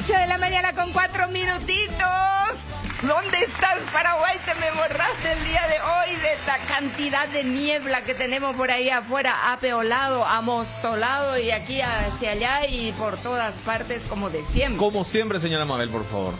8 de la mañana con 4 minutitos. ¿Dónde estás, Paraguay? Te me borraste el día de hoy de esta cantidad de niebla que tenemos por ahí afuera, apeolado, amostolado y aquí hacia allá y por todas partes como de siempre. Como siempre, señora Mabel, por favor.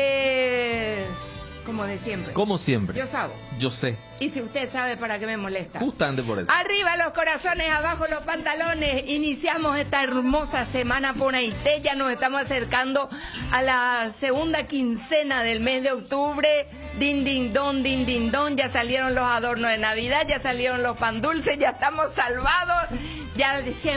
Como de siempre. Como siempre. Yo sabo. Yo sé. Y si usted sabe, ¿para qué me molesta? Justamente por eso. Arriba los corazones, abajo los pantalones. Iniciamos esta hermosa semana Ponaité. Ya nos estamos acercando a la segunda quincena del mes de octubre. Din, din, don. Ya salieron los adornos de Navidad, ya salieron los pan dulces, ya estamos salvados. Ya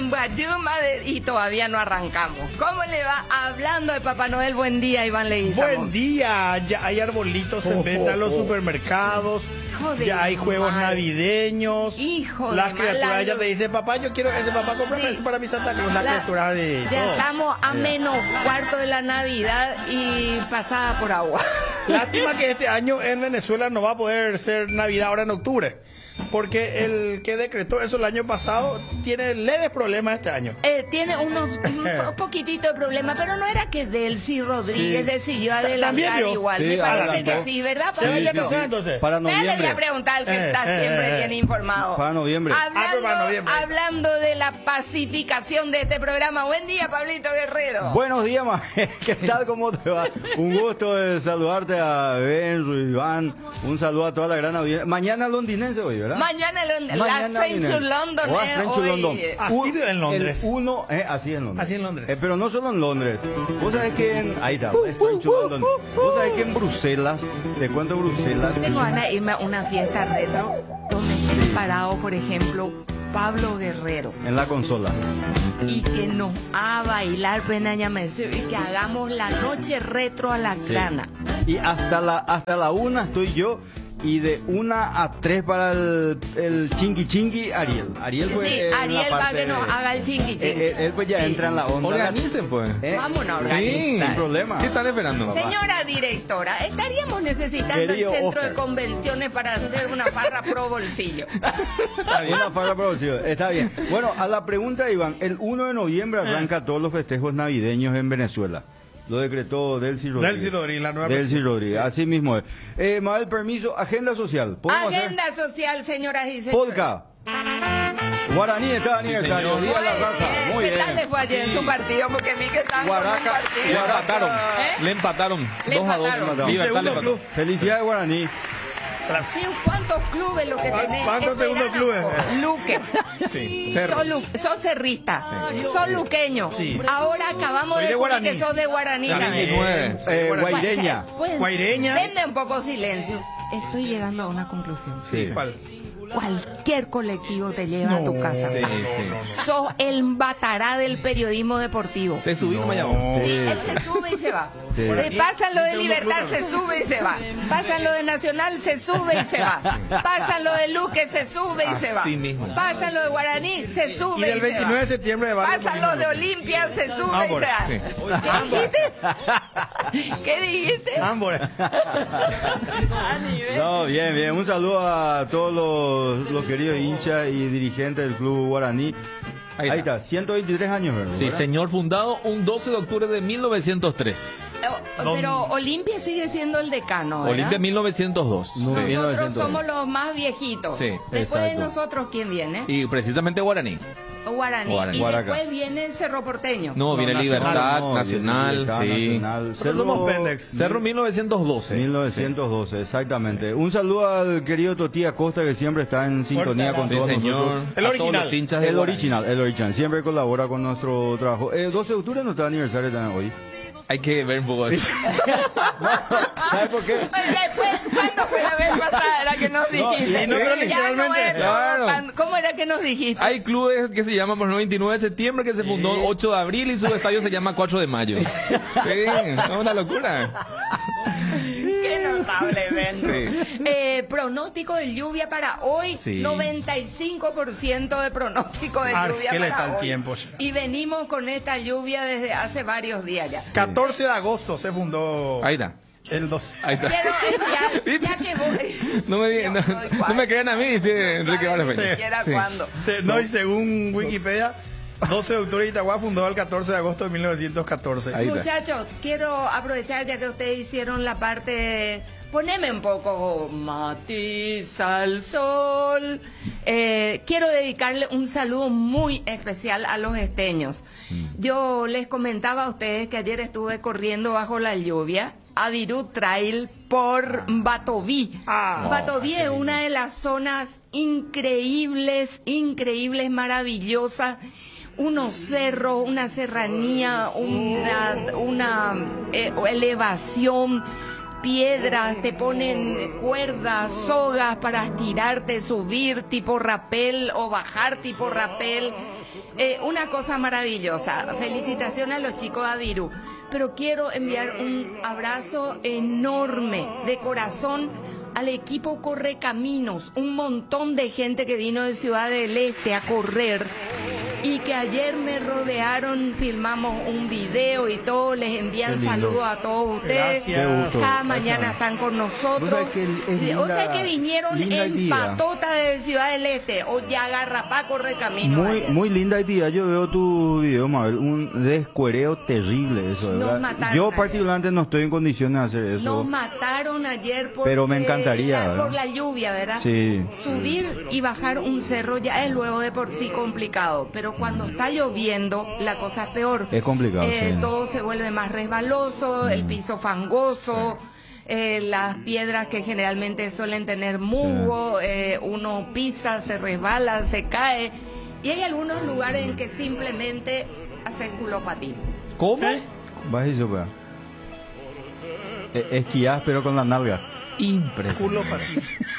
y todavía no arrancamos. ¿Cómo le va? Hablando de Papá Noel, buen día, Iván Leguizamo. Buen día, ya hay arbolitos en venta en los supermercados. Ya hay juegos navideños. Hijo de la criatura ya te dice, papá, yo quiero ese, papá, cómprame ese para mi Santa Claus. La criatura de ya todo. estamos a menos cuarto de la Navidad y pasada por agua. Lástima que este año en Venezuela no va a poder ser Navidad ahora en octubre. Porque el que decretó eso el año pasado tiene leves problemas este año. Tiene un poquitito de problema, pero no era que Delcy Rodríguez decidió adelantar ¿También igual. Sí, Me parece adelantó. que sí, ¿verdad? ¿Se va a empezar entonces? Para Le voy noviembre. a preguntar al que está siempre bien informado. Para noviembre. para noviembre. Hablando de la pacificación de este programa. Buen día, Pablito Guerrero. Buenos días, Mabel. ¿Qué tal? ¿Cómo te va? Un gusto de saludarte a Benzo, Iván. Un saludo a toda la gran audiencia. Mañana londinense hoy, ¿verdad? Mañana la Mañana Strange to London. O a Strange to London. Así en Londres. Así en Londres. Así en Londres. Pero no solo en Londres. Vos sabés que ahí está, Strange to London. Vos sabés que en Bruselas, te cuento Bruselas. Tengo ganas de irme a una fiesta retro donde esté parado, por ejemplo, Pablo Guerrero. En la consola. Y que nos haga bailar Penaña Mercedes y que hagamos la noche retro a la Sí. grana. Y hasta la 1 estoy yo. Y de 1 a 3 para el chingui Ariel. Ariel pues, Sí, en la Ariel va a parte que nos de- haga el chingui. él pues ya Sí. entra en la onda. Organicen, pues. Vámonos a Sí, organizar. Sin problema. ¿Qué están esperando? Señora directora, estaríamos necesitando Querido el centro Oscar. de convenciones para hacer una farra pro bolsillo. Una farra producida. Está bien. Bueno, a la pregunta, Iván, el 1 de noviembre arranca todos los festejos navideños en Venezuela. Lo decretó Delcy Rodríguez. Delcy Rodríguez, la nueva Delcy presidenta. Rodríguez, así mismo es. Mabel, permiso, agenda social. ¿Podemos Agenda social, señoras y hacer? señores. Polka. Guaraní está de aniversario. señor. Día de la raza. Muy ¿Qué bien. tal le fue ayer en su partido? Porque vi que estaban con un Guaraca. partido. Le empataron. ¿Eh? Le empataron. Le 2 a 2. empataron. Libertad le Segundo empató. club. Felicidades, Guaraní. Mío, ¿cuántos clubes lo que tenés? ¿Cuántos segundos clubes? Luque. Sí. Cerro. Sos cerrista. Sos luqueño. Sí. Ahora acabamos Soy de de descubrir Guaraní. que sos de Guaraní La también. 29. Guaireña. Guaireña. Denme un poco silencio. Estoy llegando a una conclusión. Sí. ¿Cuál? Cualquier colectivo te lleva a tu casa. Sí, sí. Sos el batará del periodismo deportivo. Te subí, no me llamó. Sí, él se sube y se va. Sí. Pasan lo de Libertad, se sube y se va. Pasan lo de Nacional, se sube y se va. Pasan lo de Luque, se sube y se va. Así mismo. Pasan lo de Guaraní, se sube Y y, del 29 de se va. septiembre de Barrio Pasan lo de Molino. Olimpia, se sube y Ámbora. se va. ¿Qué dijiste? ¿Qué dijiste? Ámbora. No, bien. Un saludo a todos los queridos hinchas y dirigentes del club Guaraní. Ahí está, 123 años, ¿verdad? Sí, señor, fundado un 12 de octubre de 1903. Pero Olimpia sigue siendo el decano, ¿verdad? Olimpia 1902. No, Sí. bien. Nosotros 1902. somos los más viejitos. Sí, Después de exacto. nosotros, ¿quién viene? Y precisamente Guaraní. Guaraní. Guaraní. Y Guaraca. después viene el Cerro Porteño. No, viene Nacional, Libertad, No, Nacional, Libertad, sí. Nacional. Nosotros somos Pendex. Cerro 1912. 1912, exactamente. Un saludo al querido Toti Acosta que siempre está en sintonía con Sí, todos señor. nosotros. El A original. todos los hinchas de El Guaraní. original, siempre colabora con nuestro trabajo. 12 de octubre no está aniversario también hoy. Hay que ver un poco eso. ¿Sabes por qué? ¿Cuándo fue la vez pasada? Era que nos dijiste. y no, pero Ya literalmente. es, Claro. ¿Cómo era que nos dijiste? Hay clubes que se llaman por ejemplo 29 de septiembre que se fundó 8 de abril y su estadio se llama 4 de mayo. Sí, es una locura. Qué notable, Benzo. Sí. Pronóstico de lluvia para hoy. Sí. 95% de pronóstico de lluvia ¿qué le para está el hoy. tiempo? Y venimos con esta lluvia desde hace varios días ya. 14 de agosto se fundó Ahí está. el 12. Ahí está. Pero ya que voy. No me, digan- no me crean a mí, dice Enrique Vargas Ni Peña. siquiera Sí. cuándo. No, y según Wikipedia, 12 de octubre, Itagua, fundado el 14 de agosto de 1914. Ahí está. Muchachos, quiero aprovechar ya que ustedes hicieron la parte. Poneme un poco matiza el sol. Quiero dedicarle un saludo muy especial a los esteños. Yo les comentaba a ustedes que ayer estuve corriendo bajo la lluvia a Virú Trail por Batoví. Batoví es una de las zonas increíbles, maravillosas. Unos cerros, una serranía, una elevación, piedras, te ponen cuerdas, sogas para estirarte, subir tipo rapel o bajar tipo rapel. Una cosa maravillosa. Felicitaciones a los chicos de Avirú. Pero quiero enviar un abrazo enorme de corazón al equipo Correcaminos, un montón de gente que vino de Ciudad del Este a correr y que ayer me rodearon, filmamos un video y todo, les envían saludos a todos ustedes. Gracias. Cada mañana están con nosotros. O sea que es linda- O sea que vinieron linda en idea. patota de Ciudad del Este, o ya Garrapá, Correcaminos. Muy, ayer. muy linda idea. Yo veo tu video, Mabel. Un descuereo terrible eso, Nos ¿verdad? mataron Yo ayer. particularmente no estoy en condiciones de hacer eso. Nos mataron ayer porque Pero me encantaría, ¿verdad? por la lluvia, ¿verdad? Sí. Subir y bajar un cerro ya es luego de por sí complicado, pero cuando está lloviendo la cosa es peor. Es complicado, sí. Todo se vuelve más resbaloso, el piso fangoso. Las piedras que generalmente suelen tener musgo, uno pisa, se resbala, se cae. Y hay algunos lugares en que simplemente hacen culopatín. ¿Cómo? Vas y sopa. Esquías, pero con la nalga. Impresionante. Culo para ti.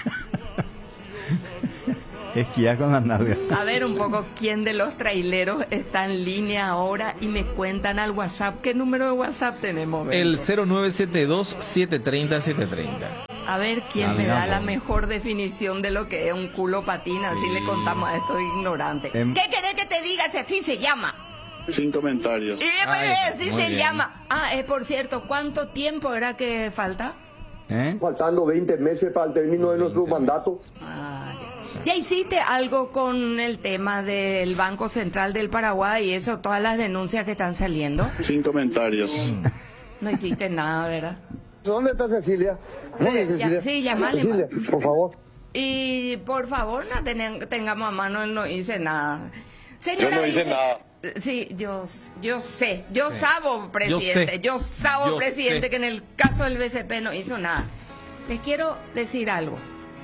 Esquías con la nalga. A ver un poco quién de los traileros está en línea ahora y me cuentan al WhatsApp. ¿Qué número de WhatsApp tenemos? El Benjo? 0972-730-730. A ver quién Ah, me mira, da la vos. mejor definición de lo que es un culo patín. Así le contamos a estos ignorantes. Em- ¿Qué querés que te diga si así se llama? Sin comentarios. Ay, Así muy se bien. llama. Por cierto, ¿cuánto tiempo era que falta? Faltando 20 meses para el término de nuestro mandato. ¿Ya hiciste algo con el tema del Banco Central del Paraguay y eso, todas las denuncias que están saliendo? Sin comentarios. No hiciste nada, ¿verdad? ¿Dónde está Cecilia? ¿Dónde está Cecilia? Sí, llamale. Cecilia, por favor. Y por favor, no tengamos a mano, no hice nada. Señora, Yo no hice dice- nada. Sí, yo sé, yo sabo, presidente, Yo sé. presidente, que en el caso del BCP no hizo nada. Les quiero decir algo.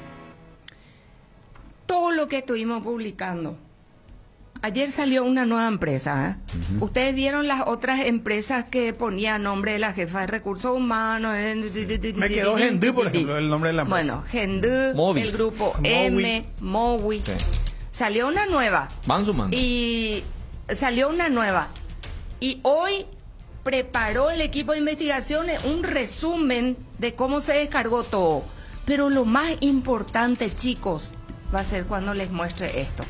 Todo lo que estuvimos publicando. Ayer salió una nueva empresa. Ustedes vieron las otras empresas que ponía nombre de la jefa de recursos humanos. Me quedó Gendú, por ejemplo, el nombre de la empresa. Bueno, Gendú, Movi. el grupo Mowi. M, Mowi. Sí. Salió una nueva. Van sumando. Y salió una nueva. Y hoy preparó el equipo de investigaciones un resumen de cómo se descargó todo. Pero lo más importante, chicos, va a ser cuando les muestre esto.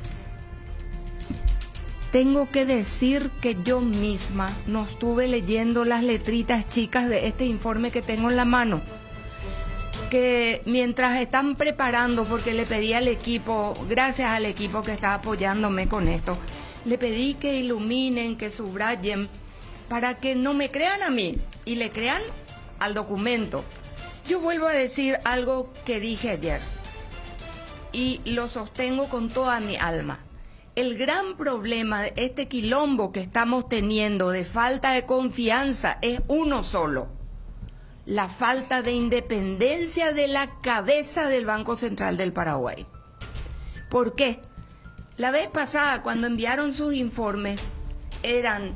Tengo que decir que yo misma no estuve leyendo las letritas chicas de este informe que tengo en la mano. Que mientras están preparando, porque le pedí al equipo, gracias al equipo que está apoyándome con esto, le pedí que iluminen, que subrayen, para que no me crean a mí y le crean al documento. Yo vuelvo a decir algo que dije ayer y lo sostengo con toda mi alma. El gran problema de este quilombo que estamos teniendo de falta de confianza es uno solo: la falta de independencia de la cabeza del Banco Central del Paraguay. ¿Por qué? La vez pasada, cuando enviaron sus informes, eran,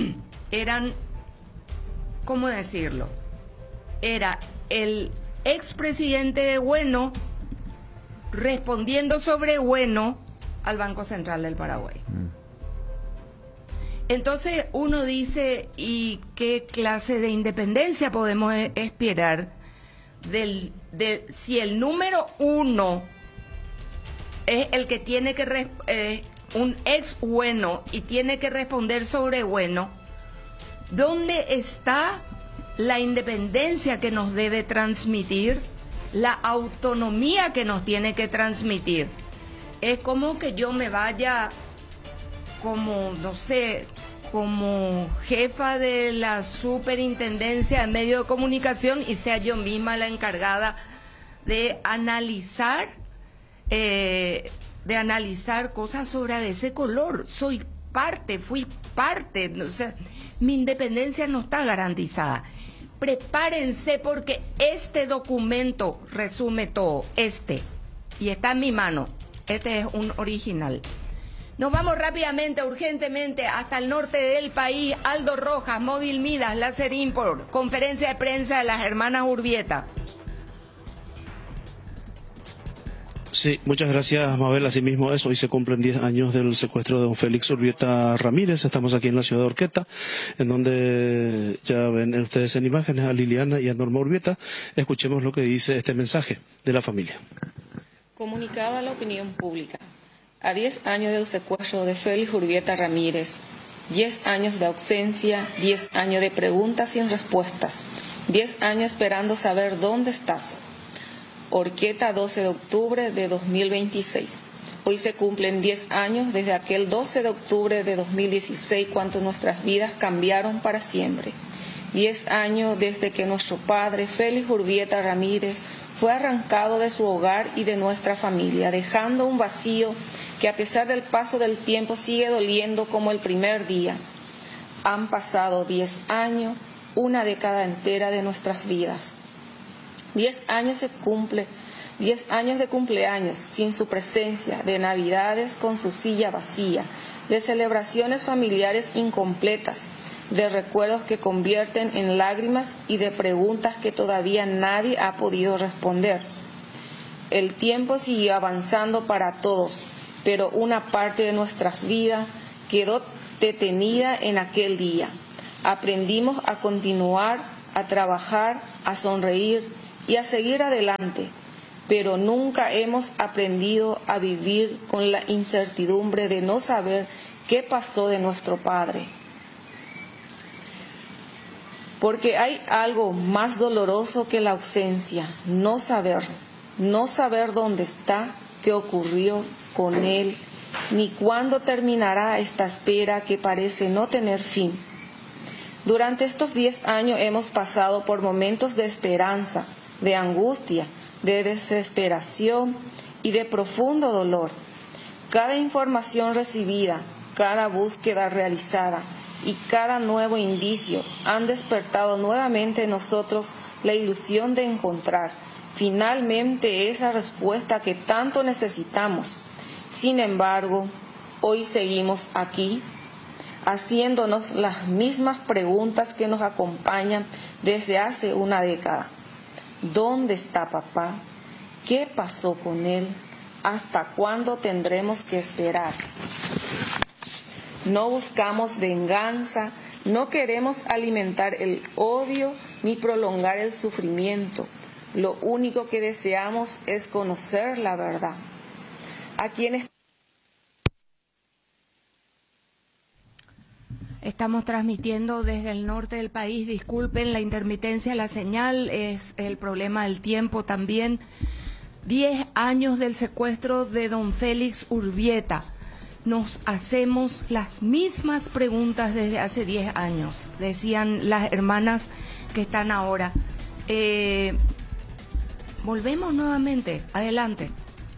¿cómo decirlo? Era el expresidente de Bueno respondiendo sobre Bueno al Banco Central del Paraguay. Entonces uno dice, ¿y qué clase de independencia podemos esperar si el número uno es el que tiene que un ex Bueno y tiene que responder sobre Bueno? ¿Dónde está la independencia que nos debe transmitir, la autonomía que nos tiene que transmitir? Es como que yo me vaya como, no sé, como jefa de la superintendencia de medios de comunicación y sea yo misma la encargada de analizar cosas sobre ese color. Fui parte, o sea, mi independencia no está garantizada. Prepárense porque este documento resume todo, y está en mi mano. Este es un original. Nos vamos rápidamente, urgentemente, hasta el norte del país. Aldo Rojas, Móvil Midas, Láser Import, conferencia de prensa de las hermanas Urbieta. Sí, muchas gracias, Mabel. Asimismo es, hoy se cumplen 10 años del secuestro de don Félix Urbieta Ramírez. Estamos aquí en la ciudad de Orqueta, en donde ya ven ustedes en imágenes a Liliana y a Norma Urbieta. Escuchemos lo que dice este mensaje de la familia. Comunicado a la opinión pública. A 10 años del secuestro de Félix Urbieta Ramírez, 10 años de ausencia, 10 años de preguntas sin respuestas, 10 años esperando saber dónde estás. Orqueta, 12 de octubre de 2026. Hoy se cumplen 10 años desde aquel 12 de octubre de 2016 cuando nuestras vidas cambiaron para siempre. 10 años desde que nuestro padre, Félix Urbieta Ramírez, fue arrancado de su hogar y de nuestra familia, dejando un vacío que a pesar del paso del tiempo sigue doliendo como el primer día. Han pasado 10 años, una década entera de nuestras vidas. 10 años se cumple, 10 años de cumpleaños sin su presencia, de navidades con su silla vacía, de celebraciones familiares incompletas, de recuerdos que convierten en lágrimas y de preguntas que todavía nadie ha podido responder. El tiempo siguió avanzando para todos, pero una parte de nuestras vidas quedó detenida en aquel día. Aprendimos a continuar, a trabajar, a sonreír y a seguir adelante, pero nunca hemos aprendido a vivir con la incertidumbre de no saber qué pasó de nuestro padre. Porque hay algo más doloroso que la ausencia, no saber dónde está, qué ocurrió con él, ni cuándo terminará esta espera que parece no tener fin. Durante estos 10 años hemos pasado por momentos de esperanza, de angustia, de desesperación y de profundo dolor. Cada información recibida, cada búsqueda realizada y cada nuevo indicio han despertado nuevamente en nosotros la ilusión de encontrar finalmente esa respuesta que tanto necesitamos. Sin embargo, hoy seguimos aquí, haciéndonos las mismas preguntas que nos acompañan desde hace una década. ¿Dónde está papá? ¿Qué pasó con él? ¿Hasta cuándo tendremos que esperar? No buscamos venganza, no queremos alimentar el odio ni prolongar el sufrimiento. Lo único que deseamos es conocer la verdad. A quienes estamos transmitiendo desde el norte del país, disculpen la intermitencia de la señal, es el problema del tiempo también. 10 años del secuestro de don Félix Urbieta. Nos hacemos las mismas preguntas desde hace 10 años, decían las hermanas que están ahora. Volvemos nuevamente, adelante.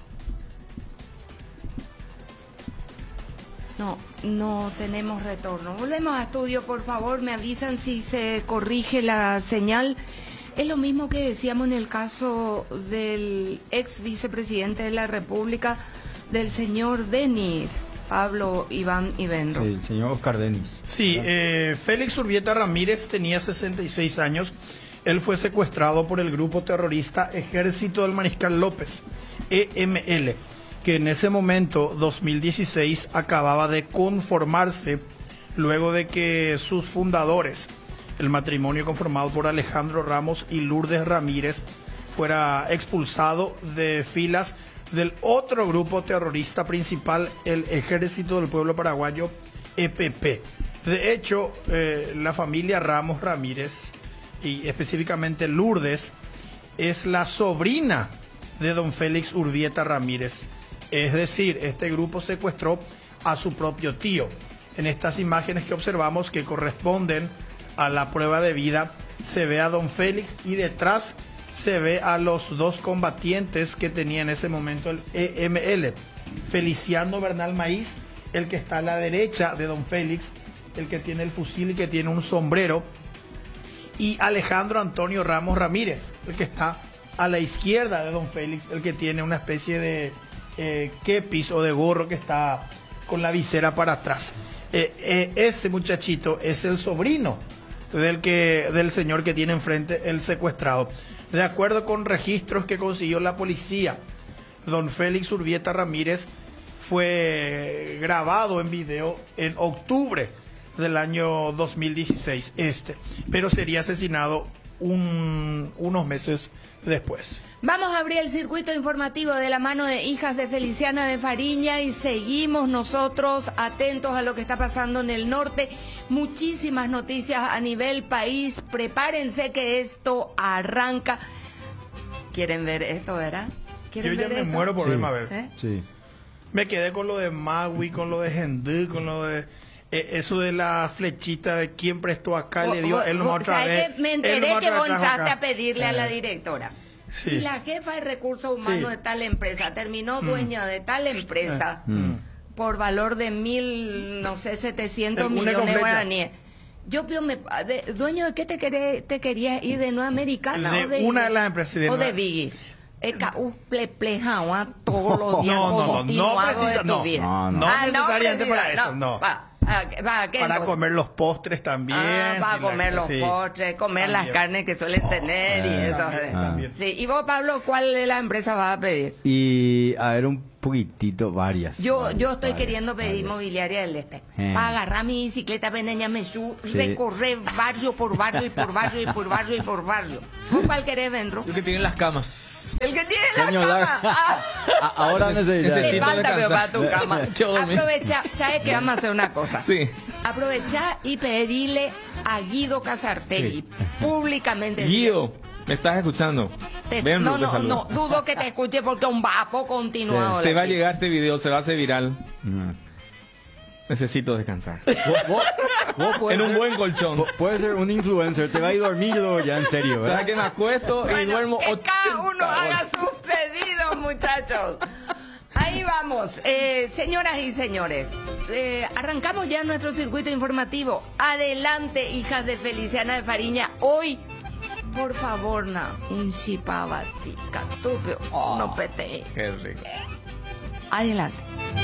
No tenemos retorno. Volvemos a estudio, por favor, me avisan si se corrige la señal. Es lo mismo que decíamos en el caso del ex vicepresidente de la República, del señor Denis, Pablo Iván Ibenro. El señor Oscar Denis. Sí, Félix Urbieta Ramírez tenía 66 años. Él fue secuestrado por el grupo terrorista Ejército del Mariscal López, EML, que en ese momento, 2016, acababa de conformarse luego de que sus fundadores, el matrimonio conformado por Alejandro Ramos y Lourdes Ramírez, fuera expulsado de filas del otro grupo terrorista principal, el Ejército del Pueblo Paraguayo, EPP. De hecho, la familia Ramos Ramírez, y específicamente Lourdes, es la sobrina de don Félix Urbieta Ramírez. Es decir, este grupo secuestró a su propio tío. En estas imágenes que observamos, que corresponden a la prueba de vida, se ve a don Félix y detrás se ve a los dos combatientes que tenía en ese momento el EML. Feliciano Bernal Maíz, el que está a la derecha de don Félix, el que tiene el fusil y que tiene un sombrero, y Alejandro Antonio Ramos Ramírez, el que está a la izquierda de don Félix, el que tiene una especie de kepis o de gorro que está con la visera para atrás. Ese muchachito es el sobrino del señor que tiene enfrente el secuestrado. De acuerdo con registros que consiguió la policía, don Félix Urbieta Ramírez fue grabado en video en octubre del año 2016, pero sería asesinado unos meses después. Vamos a abrir el circuito informativo de la mano de Hijas de Feliciana de Fariña y seguimos nosotros atentos a lo que está pasando en el norte. Muchísimas noticias a nivel país. Prepárense que esto arranca. ¿Quieren ver esto, verdad? Yo ya me muero por verme a ver. Sí. Me quedé con lo de Magui, con lo de Gendú, con lo de... eso de la flechita de quién prestó acá, le dio él nomás otra vez. Me enteré que vos entraste a pedirle a la directora. Sí. Si la jefa de recursos humanos de tal empresa terminó dueña de tal empresa por valor de 700 millones de guaraníes. Yo dueño de qué te querías ir, de Nueva Americana de o de una de las empresas o de Biggies. Todos los días no necesariamente para eso, no. Para comer los postres también. Para comer los postres, comer también. las carnes que suelen tener y eso. También. Sí. Y vos, Pablo, ¿cuál de la empresa vas a pedir? Y a ver, un poquitito, varias. Yo estoy queriendo pedir Mobiliaria del Este. Para agarrar mi bicicleta Peneña Mesú, recorrer barrio por barrio y por barrio y por barrio y por barrio. ¿Vos cuál querés, Benro? Lo que tienen las camas. El que tiene Señor, la cama. ahora necesito. Necesito Falta pero para descansar. tu cama. Yo dormí. Aprovecha, ¿sabes qué? Vamos a hacer una cosa. Sí. Aprovecha y pedirle a Guido Casartegui públicamente. Guido, ¿me estás escuchando? Ven, No, te saludo. dudo que te escuche porque un vapo continuado. Te va a llegar este video, se va a hacer viral. Necesito descansar. Vos En un buen colchón. Puede ser un influencer, te va a ir dormido ya en serio, O sea ¿verdad? que me acuesto y duermo Que 80 cada uno haga horas. sus pedidos, muchachos. Ahí vamos, señoras y señores. Arrancamos ya nuestro circuito informativo. Adelante, Hijas de Feliciana de Fariña. Hoy, por favor, un chipabatica, tupe, no pete. Qué rico. Adelante.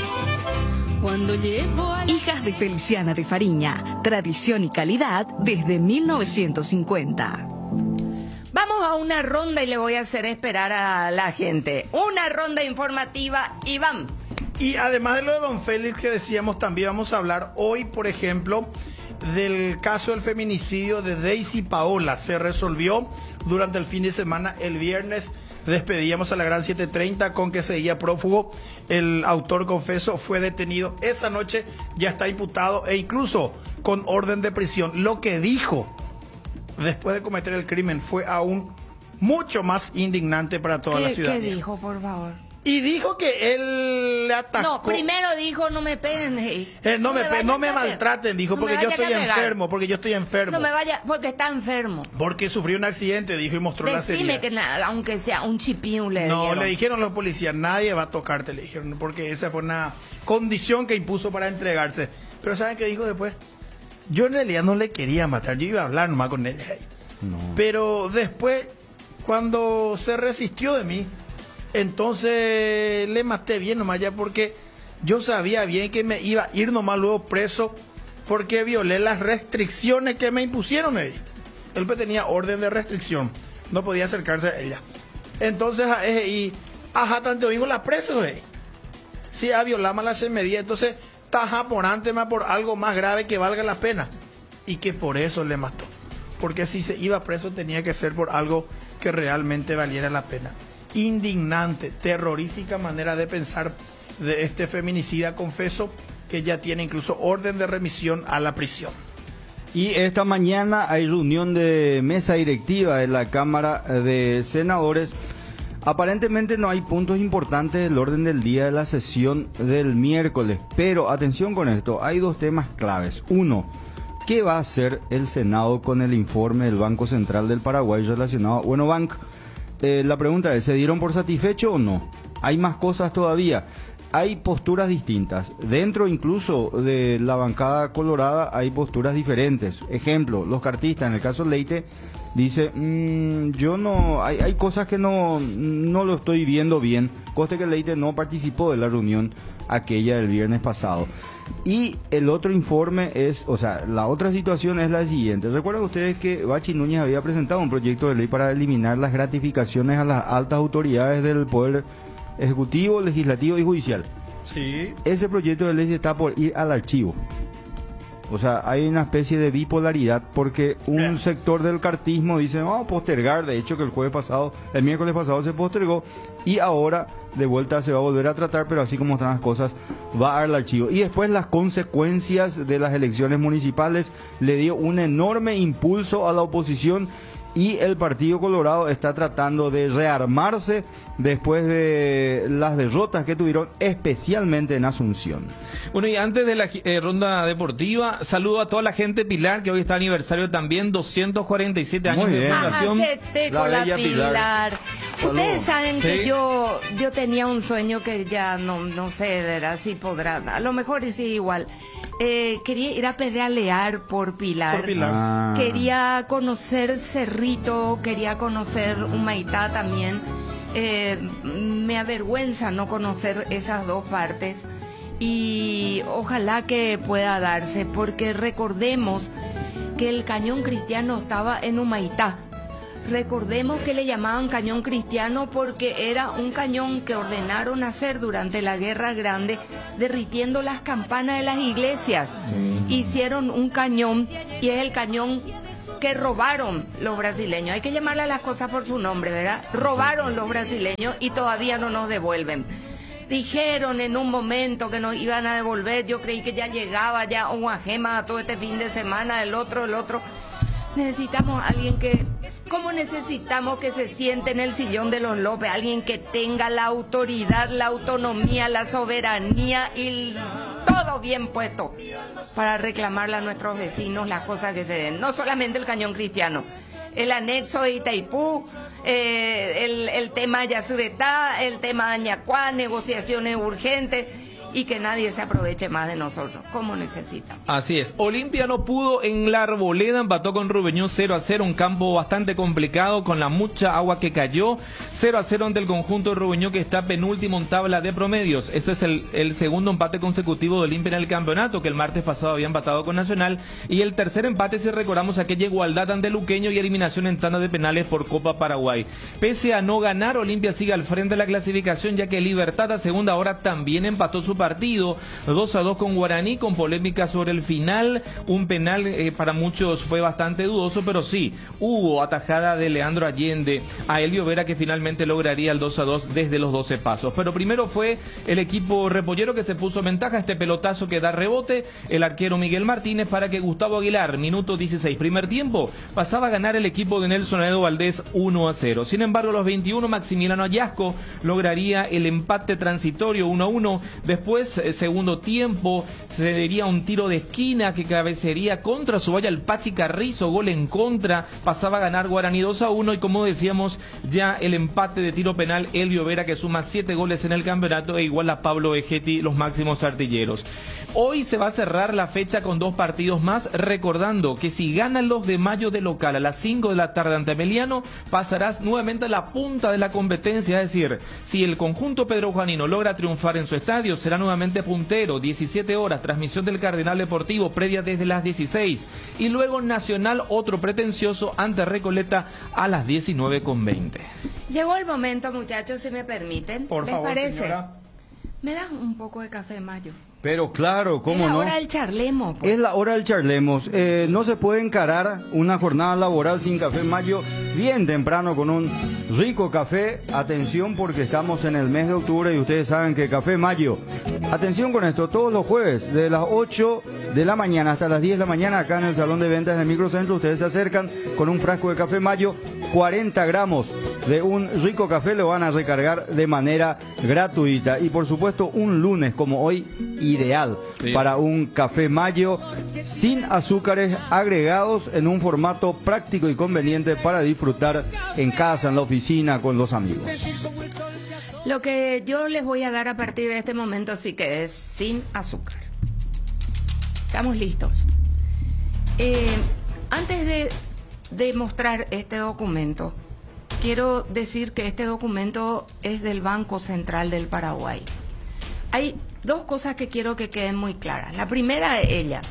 Hijas de Feliciana de Fariña, tradición y calidad desde 1950. Vamos a una ronda y le voy a hacer esperar a la gente. Una ronda informativa, Iván. Y además de lo de don Félix que decíamos, también vamos a hablar hoy, por ejemplo, del caso del feminicidio de Daisy Paola. Se resolvió durante el fin de semana, el viernes. Despedíamos a la Gran 730 con que seguía prófugo. El autor confeso fue detenido esa noche, ya está imputado e incluso con orden de prisión. Lo que dijo después de cometer el crimen fue aún mucho más indignante para toda la ciudad. ¿Qué dijo, por favor? Y dijo que él le atacó. No, primero dijo, no me peguen. No me maltraten, dijo, porque yo estoy enfermo, No me vaya, porque está enfermo. Porque sufrió un accidente, dijo, y mostró la Decime herida. que nada, aunque sea un chipín le No, dieron. le dijeron los policías, nadie va a tocarte, le dijeron, porque esa fue una condición que impuso para entregarse. Pero ¿saben qué dijo después? Yo en realidad no le quería matar, yo iba a hablar nomás con él. No. Pero después, cuando se resistió de mí, entonces le maté bien nomás ya, porque yo sabía bien que me iba a ir nomás luego preso porque violé las restricciones que me impusieron ellos. Él tenía orden de restricción, no podía acercarse a ella. Entonces, tanto mismo la preso, si a violar más la medida, entonces taja por antes más por algo más grave que valga la pena, y que por eso le mató, porque si se iba preso tenía que ser por algo que realmente valiera la pena. Indignante, terrorífica manera de pensar de este feminicida, confeso que ya tiene incluso orden de remisión a la prisión. Y esta mañana hay reunión de mesa directiva de la Cámara de Senadores Aparentemente no hay puntos importantes del orden del día de la sesión del miércoles, pero atención con esto, hay dos temas claves. Uno, ¿qué va a hacer el Senado con el informe del Banco Central del Paraguay relacionado a Buenobank? La pregunta es, ¿se dieron por satisfecho o no? Hay más cosas todavía. Hay posturas distintas. Dentro incluso de la bancada colorada hay posturas diferentes. Ejemplo, los cartistas, en el caso Leite, dice, yo no, hay cosas que no lo estoy viendo bien. Conste que Leite no participó de la reunión aquella del viernes pasado. Y el otro informe es, o sea, la otra situación es la siguiente. ¿Recuerdan ustedes que Bachi Núñez había presentado un proyecto de ley para eliminar las gratificaciones a las altas autoridades del Poder Ejecutivo, Legislativo y Judicial? Sí. Ese proyecto de ley está por ir al archivo. O sea, hay una especie de bipolaridad porque un sector del cartismo dice, vamos a postergar, de hecho que el miércoles pasado se postergó y ahora de vuelta se va a volver a tratar, pero así como están las cosas, va al archivo. Y después las consecuencias de las elecciones municipales le dio un enorme impulso a la oposición y el Partido Colorado está tratando de rearmarse después de las derrotas que tuvieron, especialmente en Asunción. Bueno, y antes de la ronda deportiva, saludo a toda la gente Pilar, que hoy está aniversario también, 247 años de fundación. Con la Pilar. Ustedes saben que yo tenía un sueño que ya no sé, ¿verdad? Si podrá, a lo mejor sí igual. Quería ir a pedalear por Pilar. Quería conocer Cerrito, quería conocer Humaitá también. Me avergüenza no conocer esas dos partes y ojalá que pueda darse, porque recordemos que el cañón cristiano estaba en Humaitá. Recordemos que le llamaban cañón cristiano porque era un cañón que ordenaron hacer durante la Guerra Grande, derritiendo las campanas de las iglesias. Hicieron un cañón y es el cañón que robaron los brasileños. Hay que llamarle a las cosas por su nombre, ¿verdad? Robaron los brasileños y todavía no nos devuelven. Dijeron en un momento que nos iban a devolver. Yo creí que ya llegaba ya una gema todo este fin de semana, el otro. Necesitamos a alguien que... ¿Cómo necesitamos que se siente en el sillón de los López? Alguien que tenga la autoridad, la autonomía, la soberanía y todo bien puesto para reclamarle a nuestros vecinos las cosas que se den. No solamente el cañón cristiano, el anexo de Itaipú, el tema Yacyretá, el tema Añacuá, negociaciones urgentes. Y que nadie se aproveche más de nosotros, como necesitamos. Así es. Olimpia no pudo en la Arboleda, empató con Rubeñón 0-0, un campo bastante complicado con la mucha agua que cayó. 0-0 ante el conjunto de Rubeñón, que está penúltimo en tabla de promedios. Este es el segundo empate consecutivo de Olimpia en el campeonato, que el martes pasado había empatado con Nacional. Y el tercer empate, si recordamos, aquella igualdad ante Luqueño y eliminación en tanda de penales por Copa Paraguay. Pese a no ganar, Olimpia sigue al frente de la clasificación, ya que Libertad a segunda hora también empató su partido 2-2 con Guaraní, con polémica sobre el final. Un penal para muchos fue bastante dudoso, pero sí, hubo atajada de Leandro Allende a Elvio Vera, que finalmente lograría el 2-2 desde los 12 pasos. Pero primero fue el equipo repollero que se puso en ventaja, este pelotazo que da rebote, el arquero Miguel Martínez, para que Gustavo Aguilar, minuto 16, primer tiempo, pasaba a ganar el equipo de Nelson Edo Valdés 1-0. Sin embargo, a los 21, Maximiliano Ayasco lograría el empate transitorio 1-1. Después, segundo tiempo, se daría un tiro de esquina que cabecería contra su valla el Pachi Carrizo, gol en contra, pasaba a ganar Guaraní 2-1, y como decíamos, ya el empate de tiro penal, Elvio Vera, que suma 7 goles en el campeonato, e igual a Pablo Egetti, los máximos artilleros. Hoy se va a cerrar la fecha con 2 partidos más, recordando que si ganan los de Mayo de local a las 5 de la tarde ante Emiliano, pasarás nuevamente a la punta de la competencia. Es decir, si el conjunto pedrojuanino logra triunfar en su estadio, será nuevamente puntero. 17 horas, transmisión del Cardenal Deportivo, previa desde las 16. Y luego Nacional, otro pretencioso, ante Recoleta a las 19:20. Llegó el momento, muchachos, si me permiten. Por favor, ¿les parece? señora. ¿Me das un poco de café Mayo? Pero claro, ¿cómo no? Es la hora del charlemos. Pues. Es la hora del charlemos. No se puede encarar una jornada laboral sin café Mayo bien temprano con un rico café. Atención, porque estamos en el mes de octubre y ustedes saben que Café Mayo. Atención con esto, todos los jueves de las 8 de la mañana hasta las 10 de la mañana acá en el salón de ventas del Microcentro, ustedes se acercan con un frasco de Café Mayo, 40 gramos, de un rico café lo van a recargar de manera gratuita. Y por supuesto, un lunes como hoy, ideal para un café Mayo sin azúcares agregados, en un formato práctico y conveniente para disfrutar en casa, en la oficina, con los amigos. Lo que yo les voy a dar a partir de este momento sí que es sin azúcar. Estamos listos. Antes de mostrar este documento, quiero decir que este documento es del Banco Central del Paraguay. Hay dos cosas que quiero que queden muy claras. La primera de ellas,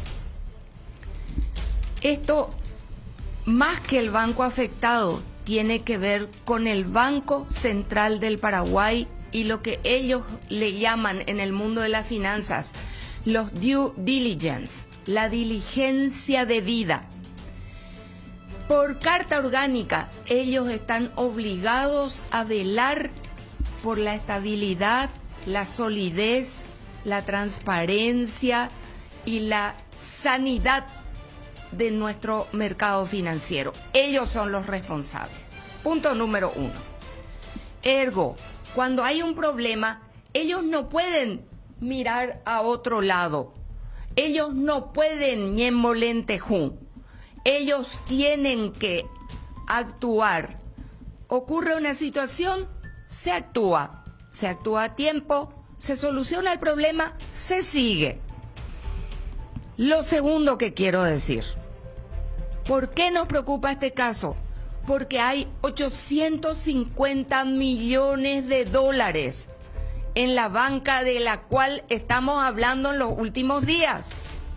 esto, más que el banco afectado, tiene que ver con el Banco Central del Paraguay y lo que ellos le llaman en el mundo de las finanzas los due diligence, la diligencia debida. Por carta orgánica, ellos están obligados a velar por la estabilidad, la solidez, la transparencia y la sanidad de nuestro mercado financiero. Ellos son los responsables. Punto número 1. Ergo, cuando hay un problema, ellos no pueden mirar a otro lado. Ellos no pueden ñemolentejún. Ellos tienen que actuar. Ocurre una situación, se actúa a tiempo, se soluciona el problema, se sigue. Lo segundo que quiero decir, ¿por qué nos preocupa este caso? Porque hay 850 millones de dólares en la banca de la cual estamos hablando en los últimos días.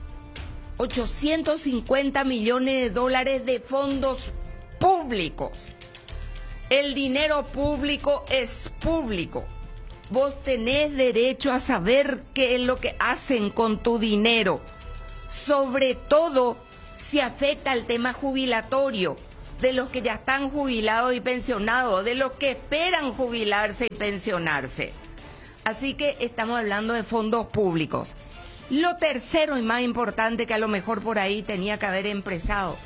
850 millones de dólares de fondos públicos. El dinero público es público. Vos tenés derecho a saber qué es lo que hacen con tu dinero. Sobre todo si afecta el tema jubilatorio, de los que ya están jubilados y pensionados, de los que esperan jubilarse y pensionarse. Así que estamos hablando de fondos públicos. Lo tercero y más importante, que a lo mejor por ahí tenía que haber empezado.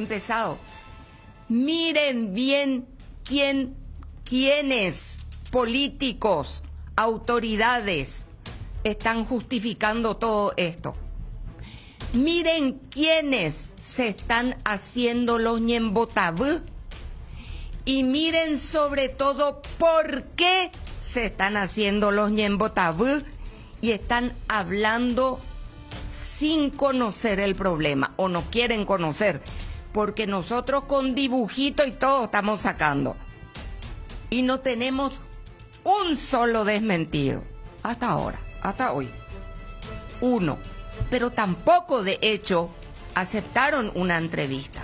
Miren bien quiénes políticos, autoridades están justificando todo esto. Miren quiénes se están haciendo los ñembotabú y miren sobre todo por qué se están haciendo los ñembotabú y están hablando sin conocer el problema o no quieren conocer, porque nosotros con dibujito y todo estamos sacando y no tenemos un solo desmentido hasta ahora, hasta hoy. Uno. Pero tampoco, de hecho, aceptaron una entrevista.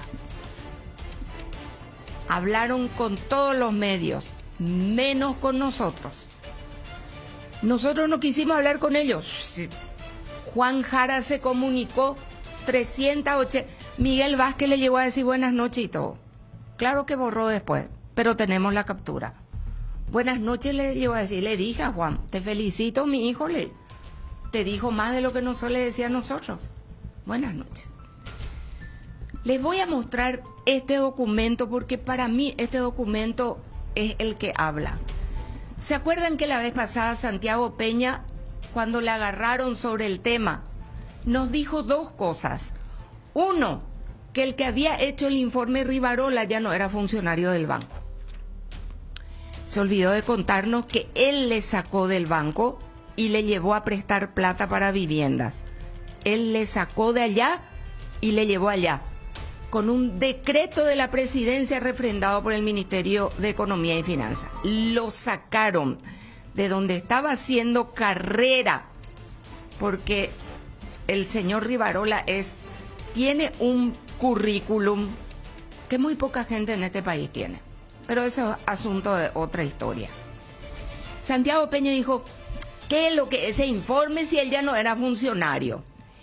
Hablaron con todos los medios, menos con nosotros. Nosotros no quisimos hablar con ellos. Juan Jara se comunicó 380. Miguel Vázquez le llegó a decir buenas noches y todo. Claro que borró después, pero tenemos la captura. Buenas noches le llegó a decir. Le dije a Juan, te felicito, mi hijo, te dijo más de lo que nosotros le decía a nosotros. Buenas noches. Les voy a mostrar este documento porque para mí este documento es el que habla. ¿Se acuerdan que la vez pasada Santiago Peña, cuando le agarraron sobre el tema, nos dijo dos cosas? Uno, que el que había hecho el informe Rivarola ya no era funcionario del banco. Se olvidó de contarnos que él le sacó del banco y le llevó a prestar plata para viviendas. Él le sacó de allá y le llevó allá, con un decreto de la presidencia refrendado por el Ministerio de Economía y Finanzas. Lo sacaron de donde estaba haciendo carrera, porque el señor Rivarola tiene un currículum que muy poca gente en este país tiene. Pero eso es asunto de otra historia. Santiago Peña dijo, ¿qué es lo que ese informe si él ya no era funcionario?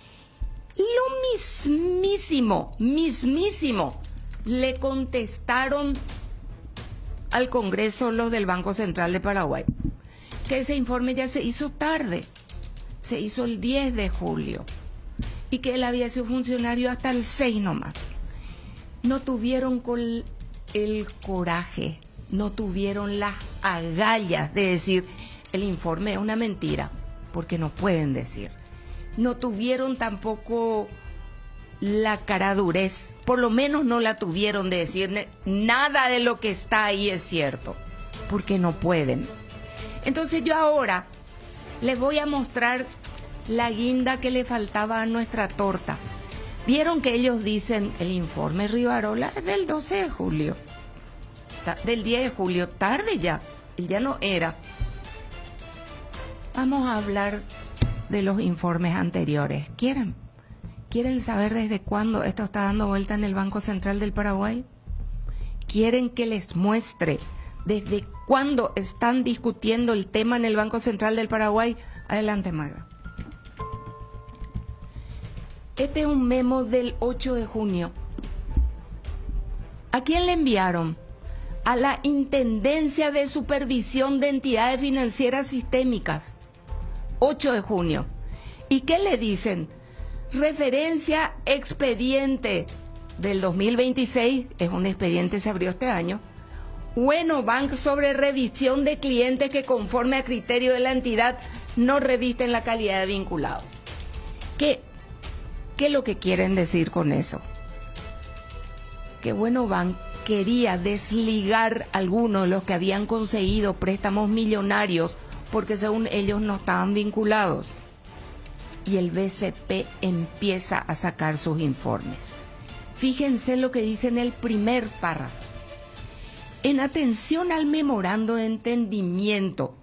Lo mismísimo le contestaron al Congreso los del Banco Central de Paraguay, que ese informe ya se hizo tarde, se hizo el 10 de julio y que él había sido funcionario hasta el 6 nomás. No tuvieron con el coraje no tuvieron las agallas de decir el informe es una mentira, porque no pueden decir. No tuvieron tampoco la caradurez, por lo menos no la tuvieron de decir nada de lo que está ahí es cierto, porque no pueden. Entonces yo ahora les voy a mostrar la guinda que le faltaba a nuestra torta. Vieron que ellos dicen el informe Rivarola es del 12 de julio, del 10 de julio, tarde ya, ya no era. Vamos a hablar de los informes anteriores. ¿Quieren saber desde cuándo esto está dando vuelta en el Banco Central del Paraguay? ¿Quieren que les muestre desde cuándo están discutiendo el tema en el Banco Central del Paraguay? Adelante, Maga. Este es un memo del 8 de junio. ¿A quién le enviaron? A la Intendencia de Supervisión de Entidades Financieras Sistémicas. 8 de junio. ¿Y qué le dicen? Referencia expediente del 2026, es un expediente que se abrió este año. Wenobank sobre revisión de clientes que conforme a criterio de la entidad no revisten la calidad de vinculados. ¿Qué es lo que quieren decir con eso? Que Wenobank quería desligar a algunos de los que habían conseguido préstamos millonarios porque según ellos no estaban vinculados. Y el BCP empieza a sacar sus informes. Fíjense lo que dice en el primer párrafo. En atención al memorando de entendimiento,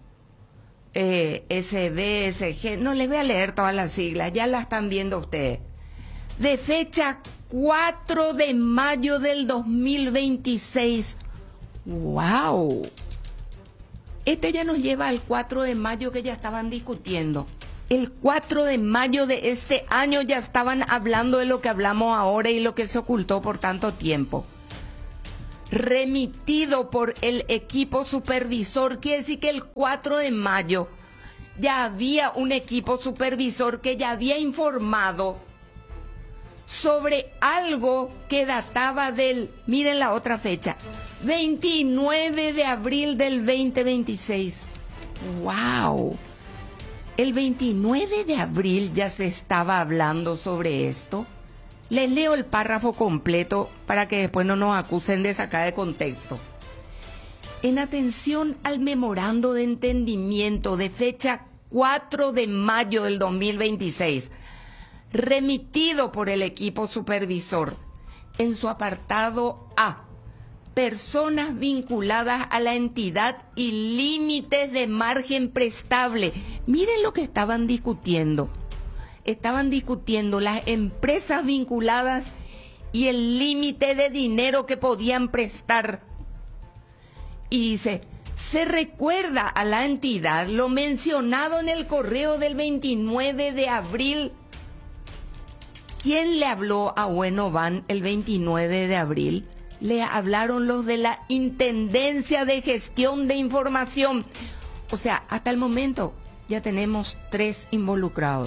SG, no les voy a leer todas las siglas, ya las están viendo ustedes, de fecha 4 de mayo del 2026. ¡Wow! Este ya nos lleva al 4 de mayo que ya estaban discutiendo. El 4 de mayo de este año ya estaban hablando de lo que hablamos ahora y lo que se ocultó por tanto tiempo. Remitido por el equipo supervisor, quiere decir que el 4 de mayo ya había un equipo supervisor que ya había informado sobre algo que databa del, miren la otra fecha, 29 de abril del 2026. ¡Wow! El 29 de abril ya se estaba hablando sobre esto. Les leo el párrafo completo para que después no nos acusen de sacar de contexto. En atención al memorando de entendimiento de fecha 4 de mayo del 2026, remitido por el equipo supervisor, en su apartado A, personas vinculadas a la entidad y límites de margen prestable. Miren lo que estaban discutiendo. Estaban discutiendo las empresas vinculadas y el límite de dinero que podían prestar. Y dice, se recuerda a la entidad lo mencionado en el correo del 29 de abril. ¿Quién le habló a Wenobank el 29 de abril? Le hablaron los de la Intendencia de Gestión de Información. O sea, hasta el momento ya tenemos 3 involucrados.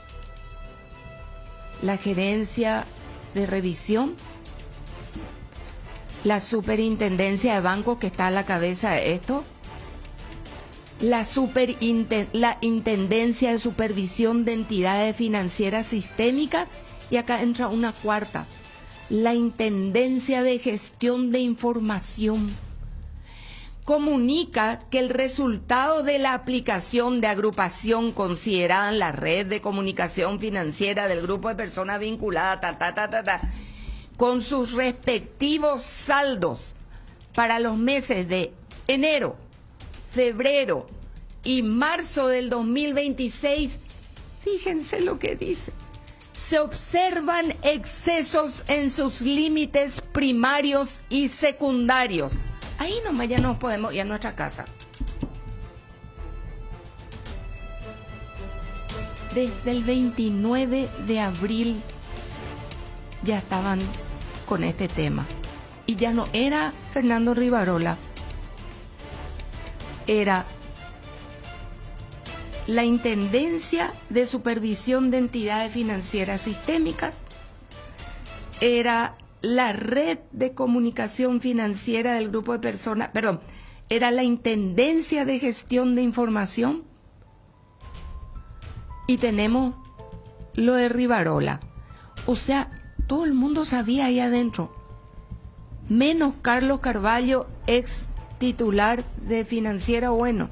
La Gerencia de Revisión, la Superintendencia de Bancos que está a la cabeza de esto, la Intendencia de Supervisión de Entidades Financieras Sistémicas y acá entra una cuarta, la Intendencia de Gestión de Información. Comunica que el resultado de la aplicación de agrupación considerada en la red de comunicación financiera del grupo de personas vinculadas, con sus respectivos saldos para los meses de enero, febrero y marzo del 2026, fíjense lo que dice. Se observan excesos en sus límites primarios y secundarios. Ahí nomás ya nos podemos ir a nuestra casa. Desde el 29 de abril ya estaban con este tema. Y ya no era Fernando Rivarola, era la Intendencia de Supervisión de Entidades Financieras Sistémicas, era la red de comunicación financiera del grupo de personas, perdón, era la Intendencia de Gestión de Información. Y tenemos lo de Rivarola. O sea, todo el mundo sabía ahí adentro, menos Carlos Carvalho, ex titular de Financiera Bueno,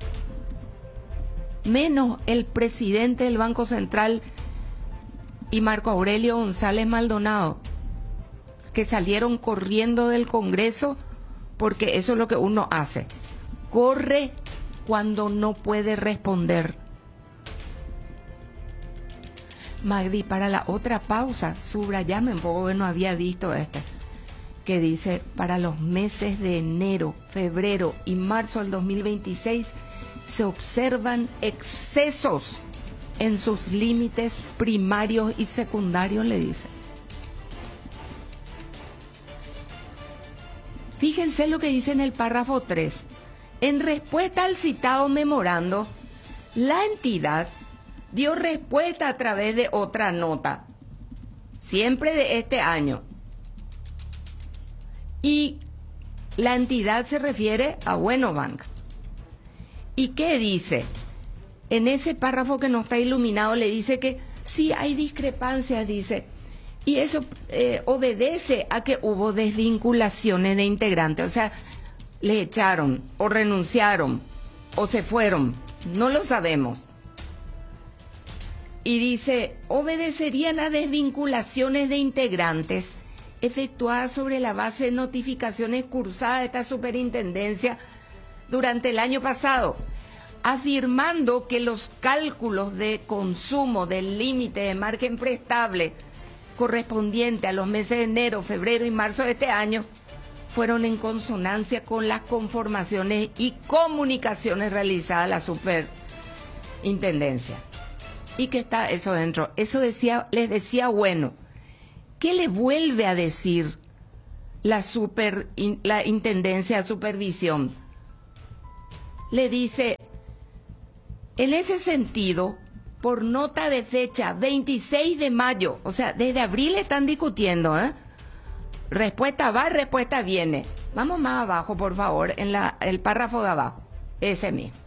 menos el presidente del Banco Central y Marco Aurelio González Maldonado, que salieron corriendo del Congreso, porque eso es lo que uno hace, corre cuando no puede responder. Magdi, para la otra pausa, subrayame un poco, que no había visto que dice, para los meses de enero, febrero y marzo del 2026, se observan excesos en sus límites primarios y secundarios, le dice. Fíjense lo que dice en el párrafo 3. En respuesta al citado memorando, la entidad dio respuesta a través de otra nota, siempre de este año. Y la entidad se refiere a Buenobank. ¿Y qué dice? En ese párrafo que no está iluminado le dice que sí hay discrepancias, dice, y eso obedece a que hubo desvinculaciones de integrantes, o sea, le echaron o renunciaron o se fueron, no lo sabemos. Y dice, obedecerían a desvinculaciones de integrantes efectuadas sobre la base de notificaciones cursadas de esta superintendencia durante el año pasado, afirmando que los cálculos de consumo del límite de margen prestable correspondiente a los meses de enero, febrero y marzo de este año fueron en consonancia con las conformaciones y comunicaciones realizadas a la superintendencia. Y que está eso dentro. Eso decía, les decía, bueno, ¿qué le vuelve a decir la intendencia de supervisión? Le dice, en ese sentido, por nota de fecha 26 de mayo, o sea, desde abril están discutiendo, ¿eh? Respuesta va, respuesta viene. Vamos más abajo, por favor, en el párrafo de abajo, ese mismo.